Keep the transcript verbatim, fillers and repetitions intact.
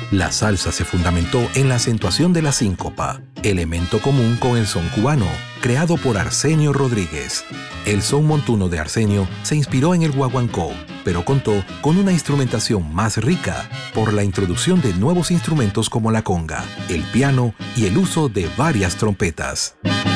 La salsa se fundamentó en la acentuación de la síncopa, elemento común con el son cubano, creado por Arsenio Rodríguez. El son montuno de Arsenio se inspiró en el guaguancó, pero contó con una instrumentación más rica por la introducción de nuevos instrumentos como la conga, el piano y el uso de varias trompetas.